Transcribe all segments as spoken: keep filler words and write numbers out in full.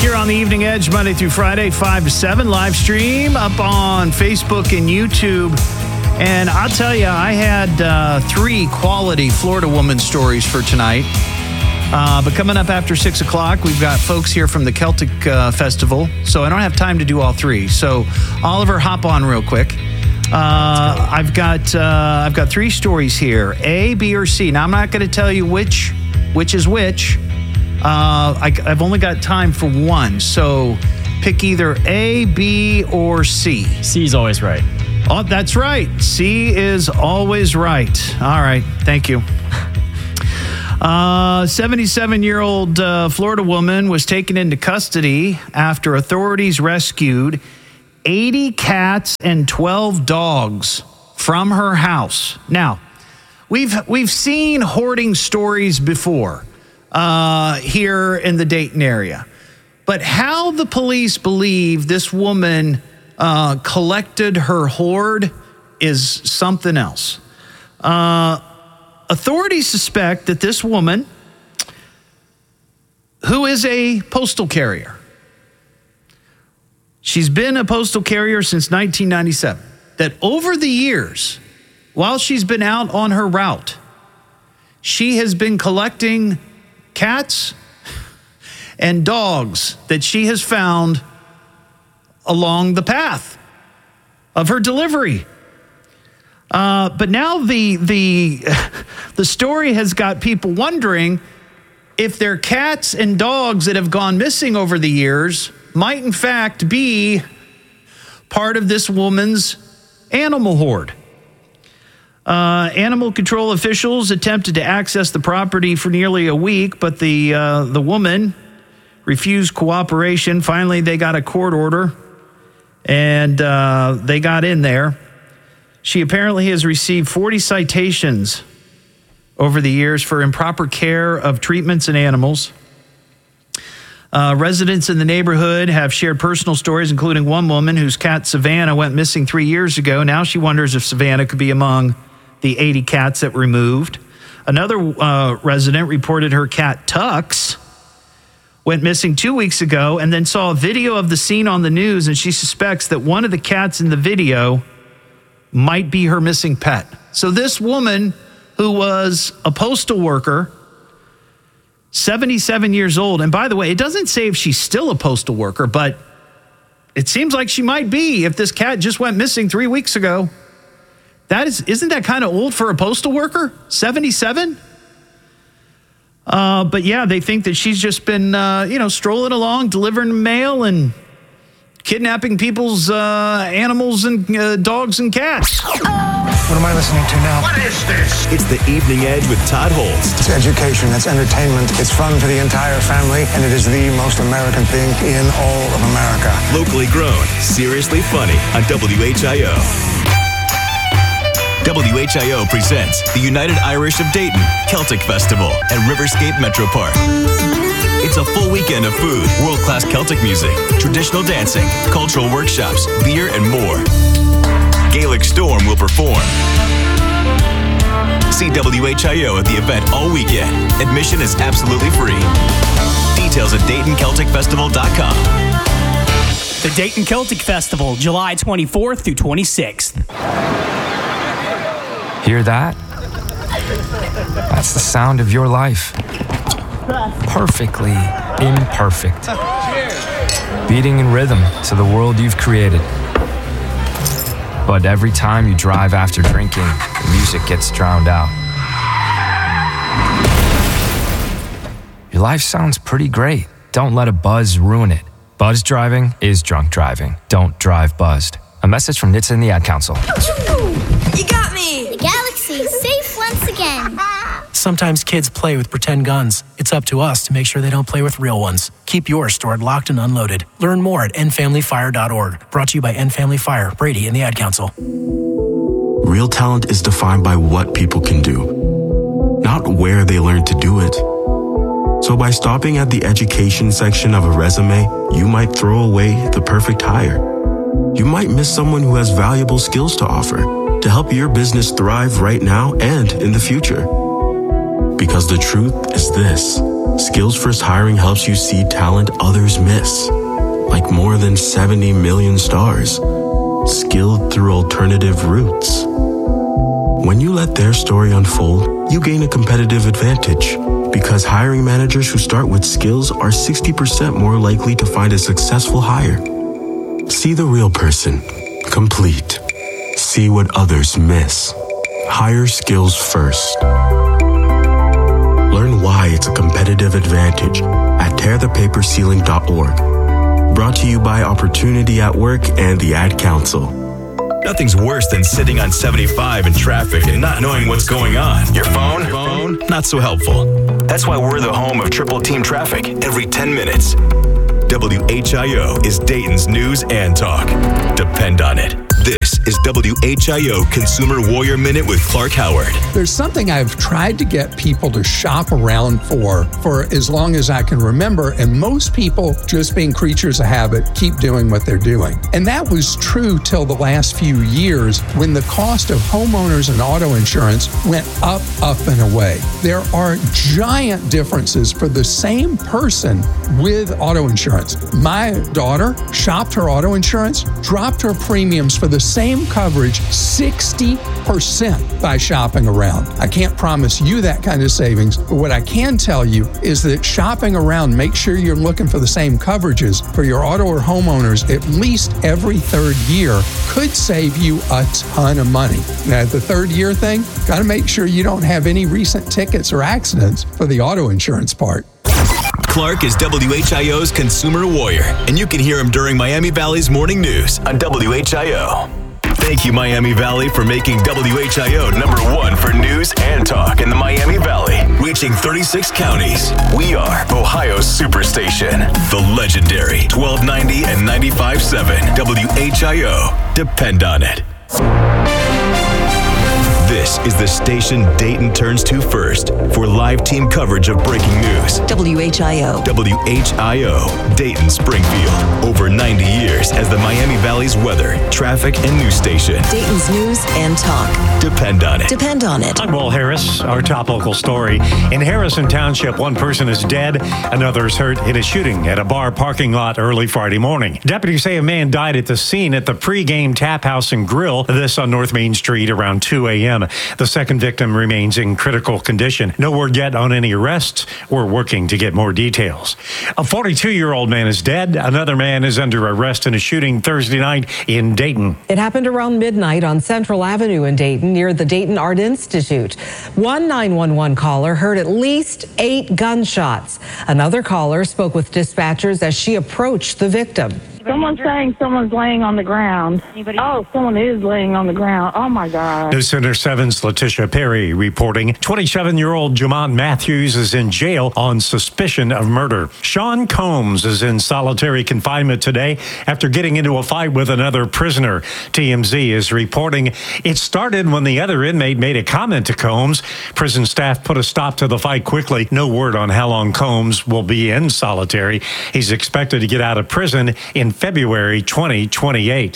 Here on the Evening Edge, Monday through Friday, five to seven, live stream up on Facebook and YouTube. And I'll tell you, I had uh, three quality Florida woman stories for tonight. Uh, but coming up after six o'clock, we've got folks here from the Celtic uh, Festival. So I don't have time to do all three. So Oliver, hop on real quick. Uh, I've got uh, I've got three stories here, A, B, or C. Now, I'm not going to tell you which which is which. Uh, I, I've only got time for one, so pick either A, B, or C. C is always right. Oh, that's right. C is always right. All right. Thank you. Uh, seventy-seven-year-old uh, Florida woman was taken into custody after authorities rescued eighty cats and twelve dogs from her house. Now, we've we've seen hoarding stories before. Uh, here in the Dayton area. But how the police believe this woman uh, collected her hoard is something else. Uh, authorities suspect that this woman, who is a postal carrier, she's been a postal carrier since nineteen ninety-seven, that over the years, while she's been out on her route, she has been collecting cats and dogs that she has found along the path of her delivery. Uh, but now the the the story has got people wondering if their cats and dogs that have gone missing over the years might in fact be part of this woman's animal hoard. Uh, animal control officials attempted to access the property for nearly a week, but the uh, the woman refused cooperation. Finally, they got a court order, and uh, they got in there. She apparently has received forty citations over the years for improper care of treatments and animals. Uh, residents in the neighborhood have shared personal stories, including one woman whose cat Savannah went missing three years ago. Now she wonders if Savannah could be among the eighty cats that were removed. Another uh, resident reported her cat Tux went missing two weeks ago and then saw a video of the scene on the news, and she suspects that one of the cats in the video might be her missing pet. So this woman, who was a postal worker, seventy-seven years old, and by the way, it doesn't say if she's still a postal worker, but it seems like she might be if this cat just went missing three weeks ago. That is, isn't that kind of old for a postal worker? seventy-seven? Uh, but yeah, they think that she's just been, uh, you know, strolling along, delivering mail and kidnapping people's uh, animals and uh, dogs and cats. What am I listening to now? What is this? It's the Evening Edge with Todd Holst. It's education, it's entertainment, it's fun for the entire family, and it is the most American thing in all of America. Locally grown, seriously funny on W H I O. W H I O presents the United Irish of Dayton Celtic Festival at Riverscape Metro Park. It's a full weekend of food, world-class Celtic music, traditional dancing, cultural workshops, beer, and more. Gaelic Storm will perform. See W H I O at the event all weekend. Admission is absolutely free. Details at Dayton Celtic Festival dot com. The Dayton Celtic Festival, July twenty-fourth through twenty-sixth. Hear that? That's the sound of your life. Perfectly imperfect. Beating in rhythm to the world you've created. But every time you drive after drinking, the music gets drowned out. Your life sounds pretty great. Don't let a buzz ruin it. Buzz driving is drunk driving. Don't drive buzzed. A message from N H T S A and the Ad Council. You got me! The galaxy is safe once again. Sometimes kids play with pretend guns. It's up to us to make sure they don't play with real ones. Keep yours stored locked and unloaded. Learn more at end family fire dot org. Brought to you by End Family Fire, Brady, and the Ad Council. Real talent is defined by what people can do, not where they learn to do it. So by stopping at the education section of a resume, you might throw away the perfect hire. You might miss someone who has valuable skills to offer to help your business thrive right now and in the future. Because the truth is this. Skills First Hiring helps you see talent others miss, like more than seventy million stars, skilled through alternative routes. When you let their story unfold, you gain a competitive advantage because hiring managers who start with skills are sixty percent more likely to find a successful hire. See the real person, complete. See what others miss. Hire skills first. Learn why it's a competitive advantage at tear the paper ceiling dot org. Brought to you by Opportunity at Work and the Ad Council. Nothing's worse than sitting on seventy-five in traffic and not knowing what's going on. Your phone? Phone? Not so helpful. That's why we're the home of Triple Team Traffic every ten minutes. W H I O is Dayton's news and talk. Depend on it. This is W H I O Consumer Warrior Minute with Clark Howard. There's something I've tried to get people to shop around for for as long as I can remember, and most people, just being creatures of habit, keep doing what they're doing. And that was true till the last few years when the cost of homeowners and auto insurance went up, up, and away. There are giant differences for the same person with auto insurance. My daughter shopped her auto insurance, dropped her premiums for the same coverage sixty percent by shopping around. I can't promise you that kind of savings, but what I can tell you is that shopping around, make sure you're looking for the same coverages for your auto or homeowners at least every third year could save you a ton of money. Now, the third year thing, got to make sure you don't have any recent tickets or accidents for the auto insurance part. Clark is W H I O's Consumer Warrior, and you can hear him during Miami Valley's Morning News on W H I O. Thank you, Miami Valley, for making W H I O number one for news and talk in the Miami Valley, reaching thirty-six counties. We are Ohio's Superstation, the legendary twelve ninety and ninety-five point seven W H I O. Depend on it. This is the station Dayton turns to first for live team coverage of breaking news. W H I O. W H I O, Dayton Springfield. Over ninety years as the Miami Valley's weather, traffic, and news station. Dayton's news and talk. Depend on it. Depend on it. I'm Will Harris. Our top local story. In Harrison Township, one person is dead, another is hurt in a shooting at a bar parking lot early Friday morning. Deputies say a man died at the scene at the pregame tap house and grill, this on North Main Street around two a.m. The second victim remains in critical condition. No word yet on any arrests. We're working to get more details. A forty-two-year-old man is dead. Another man is under arrest in a shooting Thursday night in Dayton. It happened around midnight on Central Avenue in Dayton near the Dayton Art Institute. One nine one one caller heard at least eight gunshots. Another caller spoke with dispatchers as she approached the victim. Someone's saying someone's laying on the ground. Anybody? Oh, someone is laying on the ground. Oh, my God. News Center seven's Letitia Perry reporting twenty-seven-year-old Jamont Matthews is in jail on suspicion of murder. Sean Combs is in solitary confinement today after getting into a fight with another prisoner. T M Z is reporting it started when the other inmate made a comment to Combs. Prison staff put a stop to the fight quickly. No word on how long Combs will be in solitary. He's expected to get out of prison in February twenty twenty-eight.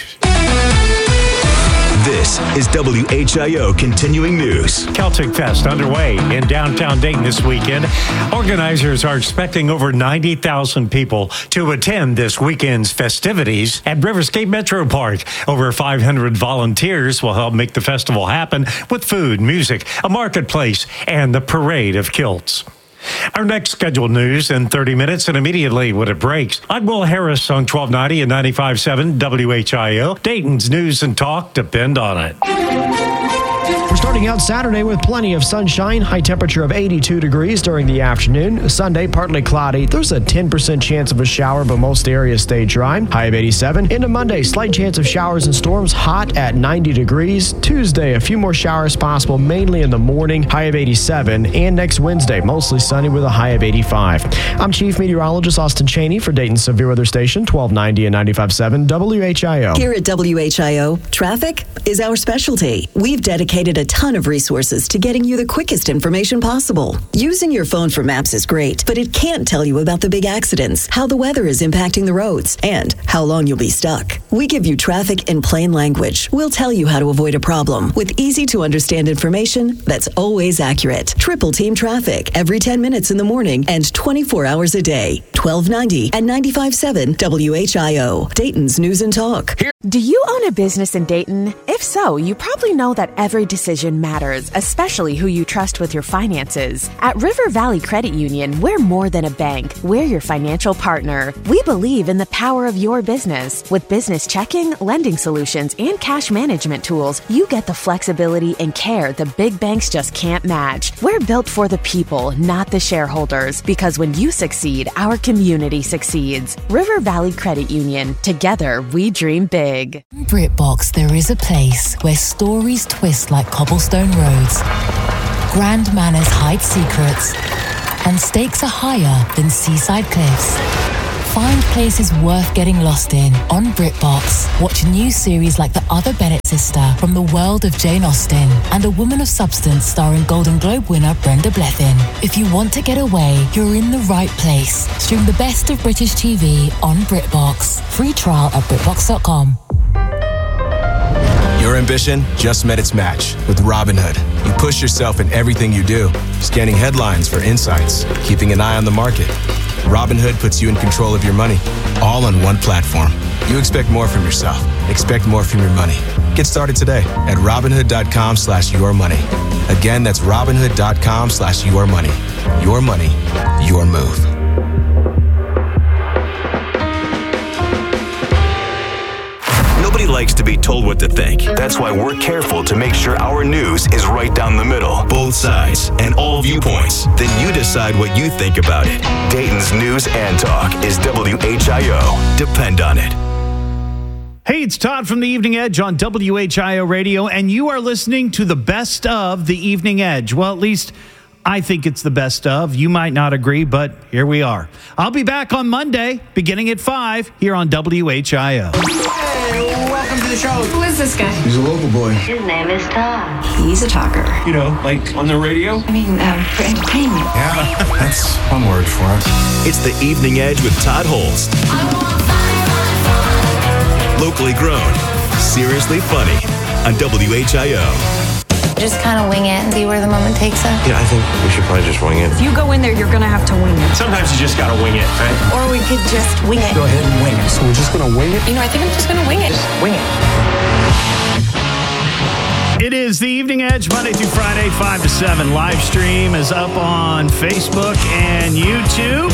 This is W H I O Continuing News. Celtic Fest underway in downtown Dayton this weekend. Organizers are expecting over ninety thousand people to attend this weekend's festivities at Riverscape Metro Park. Over five hundred volunteers will help make the festival happen with food, music, a marketplace, and the parade of kilts. Our next scheduled news in thirty minutes and immediately when it breaks. I'm Will Harris on twelve ninety and ninety-five point seven W H I O. Dayton's news and talk depend on it. We're starting out Saturday with plenty of sunshine, high temperature of eighty-two degrees during the afternoon. Sunday, partly cloudy. There's a ten percent chance of a shower, but most areas stay dry. High of eighty-seven. Into Monday, slight chance of showers and storms, hot at ninety degrees. Tuesday, a few more showers possible, mainly in the morning, high of eighty-seven. And next Wednesday, mostly sunny with a high of eighty-five. I'm Chief Meteorologist Austin Cheney for Dayton Severe Weather Station, twelve ninety and ninety-five point seven W H I O. Here at W H I O, traffic is our specialty. We've dedicated a ton of resources to getting you the quickest information possible. Using your phone for maps is great, but it can't tell you about the big accidents, how the weather is impacting the roads, and how long you'll be stuck. We give you traffic in plain language. We'll tell you how to avoid a problem with easy-to-understand information that's always accurate. Triple Team Traffic every ten minutes in the morning and twenty-four hours a day. twelve ninety and ninety-five point seven W H I O, Dayton's News and Talk. Do you own a business in Dayton? If so, you probably know that every decision matters, especially who you trust with your finances. At River Valley Credit Union, we're more than a bank. We're your financial partner. We believe in the power of your business. With business checking, lending solutions, and cash management tools, you get the flexibility and care the big banks just can't match. We're built for the people, not the shareholders, because when you succeed, our community succeeds. River Valley Credit Union. Together, we dream big. In BritBox, there is a place where stories twist like cobblestone roads, grand manners hide secrets, and stakes are higher than seaside cliffs. Find places worth getting lost in on BritBox. Watch new series like The Other Bennett Sister from the world of Jane Austen and A Woman of Substance starring Golden Globe winner Brenda Blethyn. If you want to get away, you're in the right place. Stream the best of British T V on BritBox. Free trial at BritBox dot com. Your ambition just met its match with Robinhood. You push yourself in everything you do, scanning headlines for insights, keeping an eye on the market. Robinhood puts you in control of your money, all on one platform. You expect more from yourself. Expect more from your money. Get started today at Robinhood.com slash your money. Again, that's Robinhood.com slash your money. Your money, your move. Nobody likes to be told what to think. That's why we're careful to make sure our news is right down the middle, both sides, and all viewpoints. Then you decide what you think about it. Dayton's News and Talk is W H I O. Depend on it. Hey, it's Todd from the Evening Edge on W H I O Radio, and you are listening to the best of the Evening Edge. Well, at least I think it's the best of. You might not agree, but here we are. I'll be back on Monday, beginning at five, here on W H I O. Hey, welcome to the show. Who is this guy? He's a local boy. His name is Todd. He's a talker. You know, like on the radio? I mean, um, for entertainment. Yeah, that's one word for it. It's the Evening Edge with Todd Holst. Locally grown, seriously funny on W H I O. Just kind of wing it and see where the moment takes us. Yeah, I think we should probably just wing it. If you go in there, you're going to have to wing it. Sometimes you just got to wing it, right? Or we could just wing it. Go ahead and wing it. So we're just going to wing it? You know, I think I'm just going to wing it. Just wing it. It is the Evening Edge, Monday through Friday, five to seven. Live stream is up on Facebook and YouTube.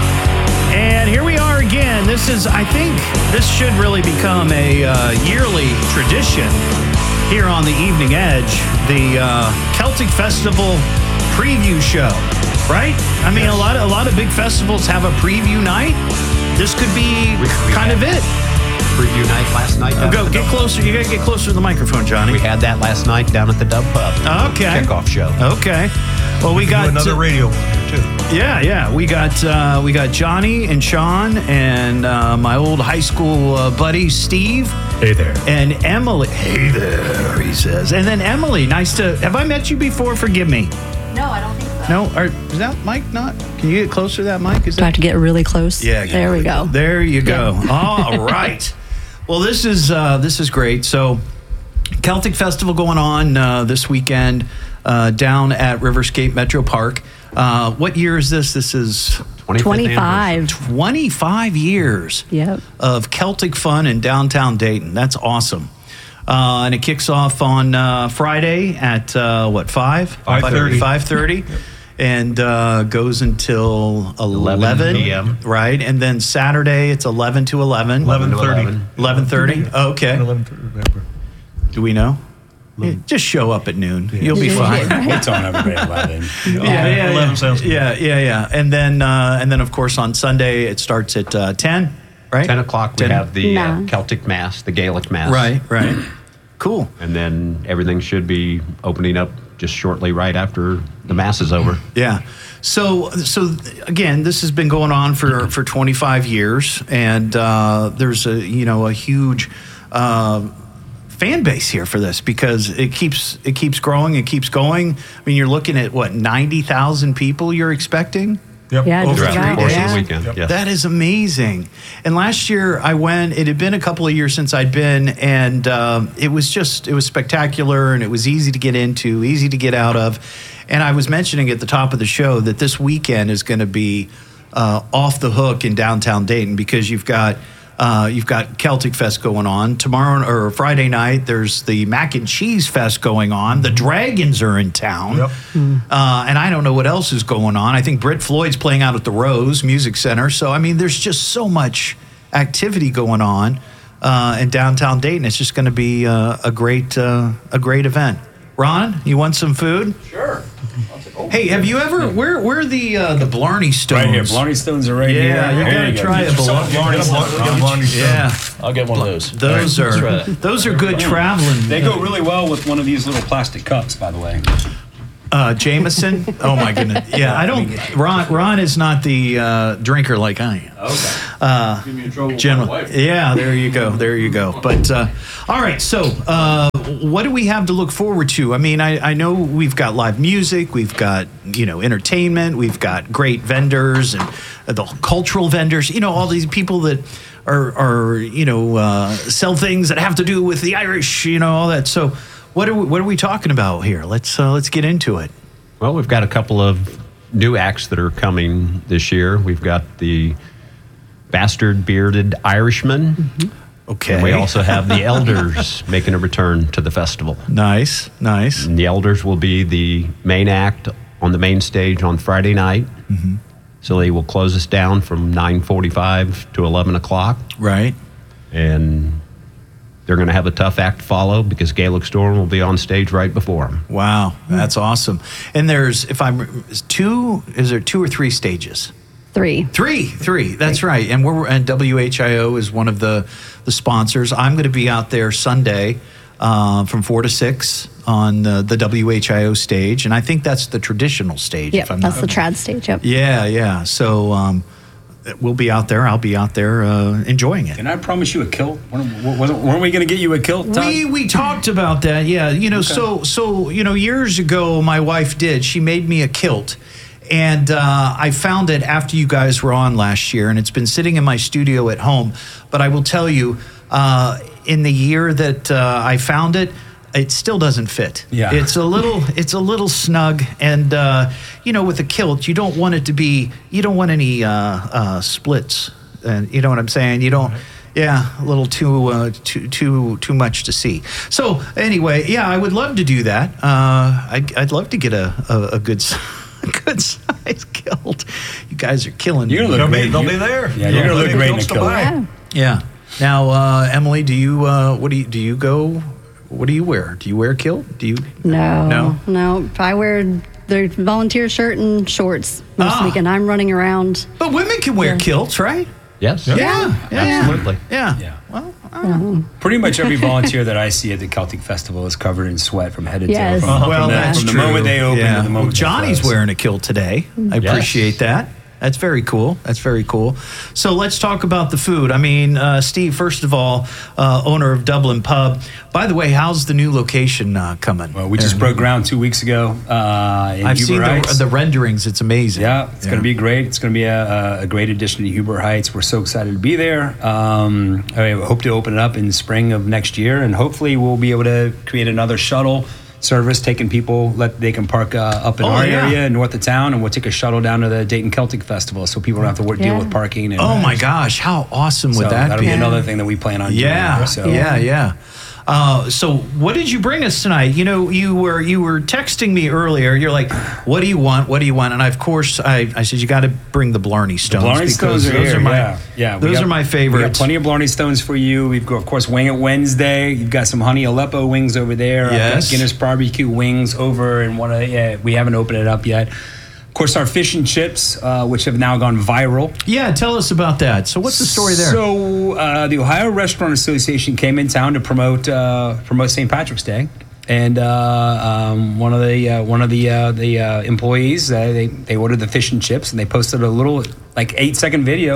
And here we are again. This is, I think, this should really become a uh, yearly tradition here on the Evening Edge, the uh, Celtic Festival preview show, right? I mean, yes. a lot of a lot of big festivals have a preview night. This could be we, we kind of it. Preview night last night. Oh, go get closer. You gotta get closer to the microphone, Johnny. We had that last night down at the Dub Pub. Okay. Kickoff show. Okay. Well, we, we got another uh, radio here too. Yeah, yeah. We got uh, we got Johnny and Sean and uh, my old high school uh, buddy Steve. Hey there. And Emily. Hey there, he says. And then Emily. Nice to. Have I met you before? Forgive me. No, I don't think so. No, are, is that mic not? Can you get closer to that mic? Is Do I have to get really close? Yeah. There we go. There you go. Yeah. All right. Well, this is uh, this is great. So, Celtic Festival going on uh, this weekend uh, down at Riverscape Metro Park. Uh, what year is this? This is twenty-five. twenty-five years yep. of Celtic fun in downtown Dayton. That's awesome. Uh, and it kicks off on uh, Friday at, uh, what, five? five thirty. five thirty. And uh, goes until eleven p.m. Right? And then Saturday, it's eleven to eleven. eleven thirty. eleven thirty? Okay. eleven thirty. Do we know? Yeah, just show up at noon. Yeah. You'll be fine. It's on everybody at eleven. Yeah, yeah, yeah. eleven sounds good. Yeah, yeah, yeah. And then, uh, and then, of course, on Sunday, it starts at uh, ten, right? ten o'clock, ten. we have the uh, No. Celtic Mass, the Gaelic Mass. Right, right. Cool. And then everything should be opening up just shortly right after the Mass is over. Yeah. So, so again, this has been going on for, for twenty-five years, and uh, there's a, you know, a huge uh, fan base here for this because it keeps it keeps growing, it keeps going. I mean, you're looking at what ninety thousand people you're expecting. Yep. Yeah, over just three about, days. yeah. Weekend. Yep. Yes. That is amazing. And last year I went. It had been a couple of years since I'd been, and um, it was just it was spectacular, and it was easy to get into, easy to get out of. And I was mentioning at the top of the show that this weekend is going to be uh, off the hook in downtown Dayton because you've got. Uh, you've got Celtic Fest going on tomorrow or Friday night. There's the Mac and Cheese Fest going on. The Dragons are in town, Yep. uh, and I don't know what else is going on. I think Britt Floyd's playing out at the Rose Music Center. So I mean, there's just so much activity going on uh, in downtown Dayton. It's just going to be uh, a great uh, a great event. Ron, you want some food? Sure. Hey, have you ever? Where where are the uh, the Blarney Stones? Right here. Blarney Stones are right yeah, here. Yeah, you There gotta go. try Get a yourself Blarney. Blarney Stone. Blarney Blarney Stone. Yeah. I'll get one of those. Those All right, let's try are that. those are good traveling. They go really well with one of these little plastic cups, by the way. Uh, Jameson. Oh my goodness. Yeah, I don't. Ron Ron is not the uh, drinker like I am. Okay. Uh, Give me in trouble with general- my wife. Yeah, there you go. There you go. But uh, all right. So uh, what do we have to look forward to? I mean, I, I know we've got live music, we've got you know entertainment, we've got great vendors and the cultural vendors. You know, all these people that are are you know uh, sell things that have to do with the Irish. You know, all that. So. What are we, what are we talking about here? Let's uh, let's get into it. Well, we've got a couple of new acts that are coming this year. We've got the Bastard Bearded Irishman. Mm-hmm. Okay. And we also have the Elders making a return to the festival. Nice, nice. And the Elders will be the main act on the main stage on Friday night. Mm-hmm. So they will close us down from nine forty-five to eleven o'clock. Right. And they're going to have a tough act to follow because Gaelic Storm will be on stage right before them. Wow, that's awesome. And there's, if I'm, is two, is there two or three stages? Three. Three, three. That's right. And we're and W H I O is one of the the sponsors. I'm going to be out there Sunday uh, from four to six on the, the W H I O stage, and I think that's the traditional stage. Yep, if I'm that's not, the trad stage. Yep. Yeah, yeah. So um, we'll be out there. I'll be out there uh, enjoying it. Can I promise you a kilt? Wasn't, weren't we going to get you a kilt, Todd? We we talked about that. Yeah, you know, Okay. so so you know, years ago, my wife did. She made me a kilt. And uh, I found it after you guys were on last year, and it's been sitting in my studio at home. But I will tell you, uh, in the year that uh, I found it, it still doesn't fit. Yeah. It's a little, it's a little snug, and uh, you know, with a kilt, you don't want it to be, you don't want any uh, uh, splits, and you know what I'm saying. You don't. Yeah, a little too uh, too too too much to see. So anyway, yeah, I would love to do that. Uh, I'd, I'd love to get a a, a good. Good size kilt. You guys are killing You're me. gonna look great. They'll be there. Yeah, you're gonna look great in a kilt. Yeah. Yeah. Now, uh, Emily, do you uh, what do you do? You go? What do you wear? Do you wear a kilt? Do you? No. No. No. I wear the volunteer shirt and shorts most Ah. weekend. I'm running around. But women can wear Yeah. kilts, right? Yes. Yeah. Yeah. Absolutely. Yeah. Yeah. Well, Pretty much every volunteer that I see at the Celtic Festival is covered in sweat from head to Yes. toe. From, well, from, the, that's from the true. moment they open yeah. to the moment well, Johnny's they close. wearing a kilt today. I Yes. appreciate that. That's very cool. That's very cool. So let's talk about the food. I mean, uh, Steve, first of all, uh, owner of Dublin Pub. By the way, how's the new location uh, coming? Well, we just broke ground two weeks ago. Uh, in I've Huber seen the, Heights. the renderings. It's amazing. Yeah, it's going to be great. It's going to be a, a great addition to Huber Heights. We're so excited to be there. Um, I hope to open it up in spring of next year, and hopefully we'll be able to create another shuttle service, taking people, let they can park uh, up in Oh, our yeah. area north of town, and we'll take a shuttle down to the Dayton Celtic Festival, so people don't have to work, deal Yeah. with parking. And, Oh my gosh, how awesome so would that that'll be? be another thing that we plan on Yeah, doing. So. yeah, yeah. Uh, so what did you bring us tonight? You know, you were you were texting me earlier. You're like, "What do you want? What do you want?" And I, of course, I, I said you got to bring the Blarney Stones. The Blarney because Stones are those here. are my yeah, yeah. we those got- are my We got favorites. plenty of Blarney Stones for you. We've got, of course, Wing It Wednesday. You've got some Honey Aleppo wings over there. I've Yes. got Guinness barbecue wings over, and one of yeah, we haven't opened it up yet. Of course, our fish and chips, uh, which have now gone viral. Yeah, tell us about that. So what's the story there? So uh, the Ohio Restaurant Association came in town to promote uh, promote Saint Patrick's Day, and uh, um, one of the uh, one of the uh, the uh, employees uh, they they ordered the fish and chips, and they posted a little like eight second video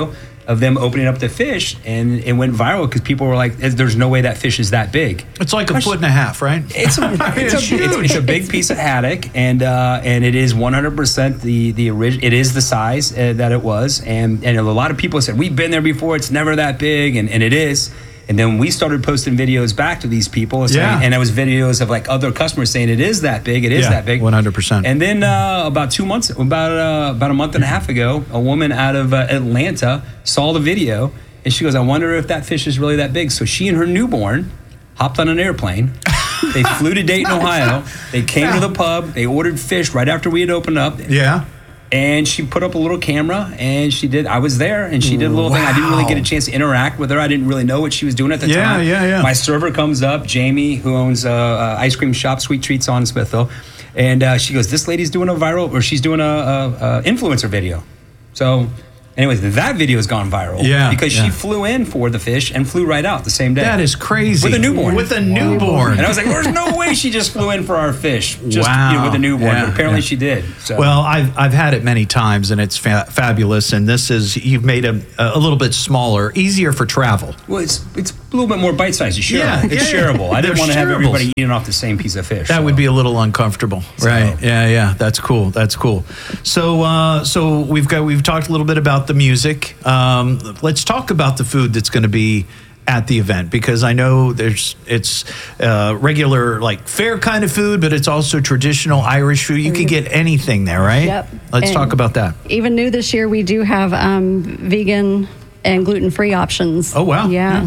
of them opening up the fish, and it went viral because people were like, "There's no way that fish is that big." It's like a Gosh, foot and a half, right? It's a, it's, It's a, it's, it's a big piece of haddock, and uh, and it is one hundred percent the the original. It is the size uh, that it was, and and a lot of people said we've been there before. It's never that big, and, and it is. And then we started posting videos back to these people, saying, Yeah. and it was videos of like other customers saying it is that big, it is Yeah, that big, one hundred percent. And then uh, about two months, about uh, about a month and a half ago, a woman out of uh, Atlanta saw the video, and she goes, "I wonder if that fish is really that big." So she and her newborn hopped on an airplane. They flew to Dayton, Ohio. They came to the pub. They ordered fish right after we had opened up. Yeah. And she put up a little camera, and she did. I was there, and she did a little thing. I didn't really get a chance to interact with her. I didn't really know what she was doing at the Yeah, time. yeah, yeah. My server comes up, Jamie, who owns a, a ice cream shop, Sweet Treats on Smithville, and uh, she goes, "This lady's doing a viral, or she's doing a, a, a influencer video." So, anyways, that video has gone viral. Yeah, because yeah. she flew in for the fish and flew right out the same day. That is crazy. With a newborn. With a newborn. And I was like, "There's no way she just flew in for our fish, just Wow. you know, with a newborn." Yeah, but apparently yeah. she did. So. Well, I've I've had it many times, and it's fa- fabulous. And this is you've made a a little bit smaller, easier for travel. Well, it's it's a little bit more bite sized. It's shareable. Yeah, it's yeah, shareable. I they're didn't want to have shareables. everybody eating off the same piece of fish. That so. would be a little uncomfortable, right? Yeah, yeah. That's cool. That's cool. So, uh, so we've got we've talked a little bit about the music. Um, let's talk about the food that's going to be at the event, because I know there's it's uh, regular like fair kind of food, but it's also traditional Irish food. You can get anything there, right? Yep. Let's And talk about that. Even new this year, we do have um, vegan and gluten-free options. Oh, wow. Yeah.